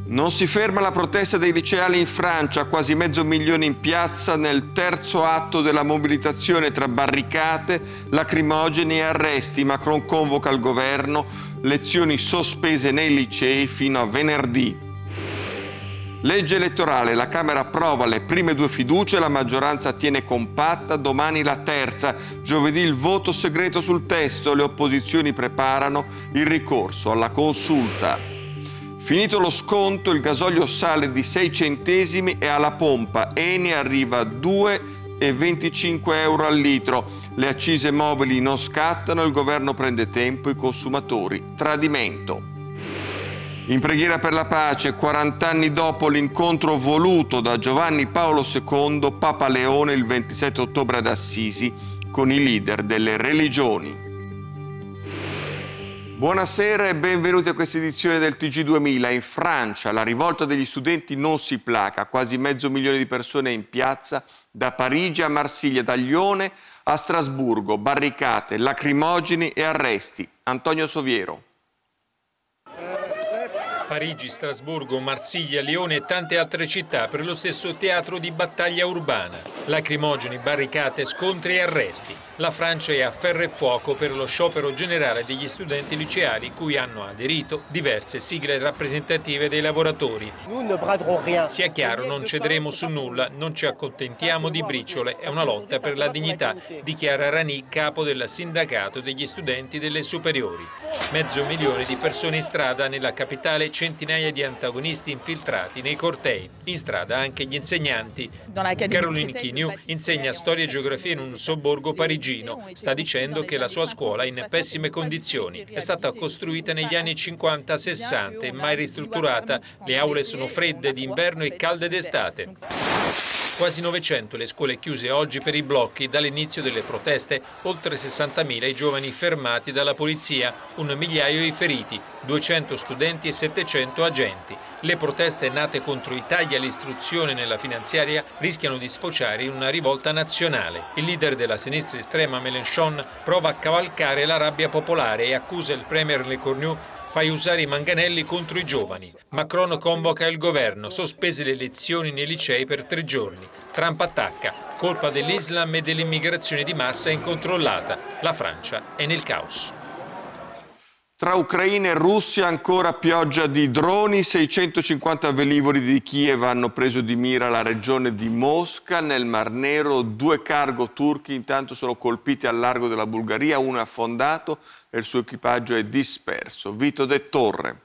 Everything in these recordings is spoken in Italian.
Non si ferma la protesta dei liceali in Francia, quasi 500.000 in piazza nel terzo atto della mobilitazione tra barricate, lacrimogeni e arresti. Macron convoca il governo, lezioni sospese nei licei fino a venerdì. Legge elettorale, la Camera approva le prime 2 fiducie, la maggioranza tiene compatta, domani la terza, giovedì il voto segreto sul testo, le opposizioni preparano il ricorso alla consulta. Finito lo sconto, il gasolio sale di 6 centesimi e alla pompa Eni arriva a 2,25 euro al litro. Le accise mobili non scattano, il governo prende tempo, i consumatori tradimento. In preghiera per la pace, 40 anni dopo l'incontro voluto da Giovanni Paolo II, Papa Leone il 27 ottobre ad Assisi con i leader delle religioni. Buonasera e benvenuti a questa edizione del TG2000. In Francia la rivolta degli studenti non si placa, quasi 500.000 di persone in piazza, da Parigi a Marsiglia, da Lione a Strasburgo, barricate, lacrimogeni e arresti. Antonio Soviero. Parigi, Strasburgo, Marsiglia, Lione e tante altre città per lo stesso teatro di battaglia urbana. Lacrimogeni, barricate, scontri e arresti. La Francia è a ferro e fuoco per lo sciopero generale degli studenti liceali cui hanno aderito diverse sigle rappresentative dei lavoratori. Sia chiaro, non cederemo su nulla, non ci accontentiamo di briciole, è una lotta per la dignità, dichiara Rani, capo del sindacato degli studenti delle superiori. 500.000 di persone in strada nella capitale, centinaia di antagonisti infiltrati nei cortei. In strada anche gli insegnanti. Caroline Quignou insegna storia e geografia in un sobborgo parigino. Sta dicendo che la sua scuola è in pessime condizioni. È stata costruita negli anni 50-60 e mai ristrutturata. Le aule sono fredde d'inverno e calde d'estate. Quasi 900 le scuole chiuse oggi per i blocchi. Dall'inizio delle proteste, oltre 60.000 i giovani fermati dalla polizia, 1 migliaio i feriti, 200 studenti e 700 agenti. Le proteste nate contro i tagli all'istruzione nella finanziaria rischiano di sfociare in una rivolta nazionale. Il leader della sinistra estrema Mélenchon prova a cavalcare la rabbia popolare e accusa il premier Le Cornu: fai usare i manganelli contro i giovani. Macron convoca il governo, sospese le lezioni nei licei per 3 giorni. Trump attacca, colpa dell'Islam e dell'immigrazione di massa incontrollata. La Francia è nel caos. Tra Ucraina e Russia ancora pioggia di droni, 650 velivoli di Kiev hanno preso di mira la regione di Mosca. Nel Mar Nero 2 cargo turchi intanto sono colpiti al largo della Bulgaria, uno è affondato e il suo equipaggio è disperso. Vito De Torre.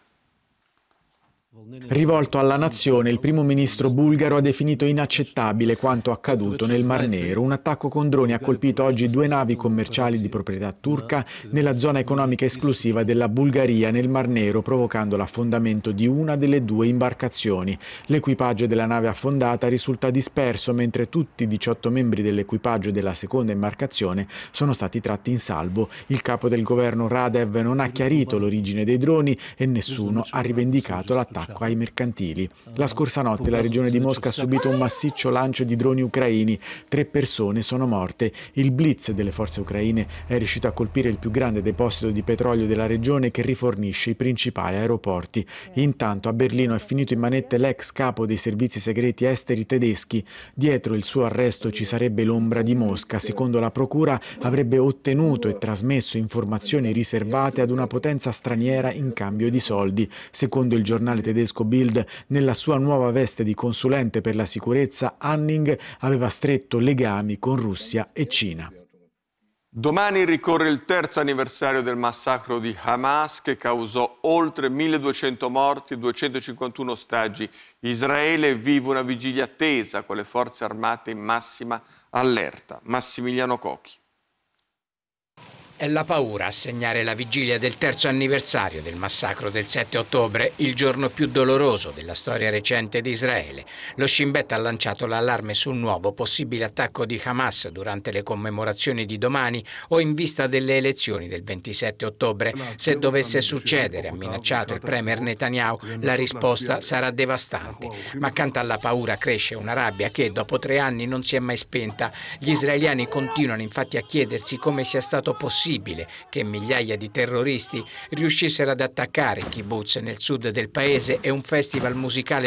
Rivolto alla nazione, il primo ministro bulgaro ha definito inaccettabile quanto accaduto nel Mar Nero. Un attacco con droni ha colpito oggi 2 navi commerciali di proprietà turca nella zona economica esclusiva della Bulgaria nel Mar Nero, provocando l'affondamento di una delle 2 imbarcazioni. L'equipaggio della nave affondata risulta disperso, mentre tutti i 18 membri dell'equipaggio della seconda imbarcazione sono stati tratti in salvo. Il capo del governo Radev non ha chiarito l'origine dei droni e nessuno ha rivendicato l'attacco ai mercantili. La scorsa notte la regione di Mosca ha subito un massiccio lancio di droni ucraini. 3 persone sono morte. Il blitz delle forze ucraine è riuscito a colpire il più grande deposito di petrolio della regione che rifornisce i principali aeroporti. Intanto a Berlino è finito in manette l'ex capo dei servizi segreti esteri tedeschi. Dietro il suo arresto ci sarebbe l'ombra di Mosca. Secondo la procura avrebbe ottenuto e trasmesso informazioni riservate ad una potenza straniera in cambio di soldi. Secondo il giornale tedesco Bild, nella sua nuova veste di consulente per la sicurezza, Hanning aveva stretto legami con Russia e Cina. Domani ricorre il 3° anniversario del massacro di Hamas che causò oltre 1.200 morti e 251 ostaggi. Israele vive una vigilia tesa con le forze armate in massima allerta. Massimiliano Cocchi. È la paura a segnare la vigilia del 3° anniversario del massacro del 7 ottobre, il giorno più doloroso della storia recente di Israele. Lo Shin Bet ha lanciato l'allarme su un nuovo possibile attacco di Hamas durante le commemorazioni di domani o in vista delle elezioni del 27 ottobre. Se dovesse succedere, ha minacciato il premier Netanyahu, la risposta sarà devastante. Ma accanto alla paura cresce una rabbia che dopo 3 anni non si è mai spenta. Gli israeliani continuano infatti a chiedersi come sia stato possibile possibile che migliaia di terroristi riuscissero ad attaccare kibbutz nel sud del paese e un festival musicale